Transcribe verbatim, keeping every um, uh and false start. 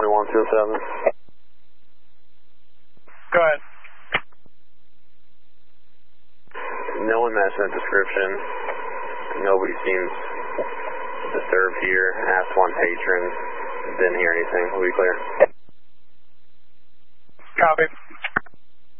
twenty-one two seven. Go ahead. No one matched that description. Nobody seems disturbed here. Asked one patron. Didn't hear anything. We'll be clear.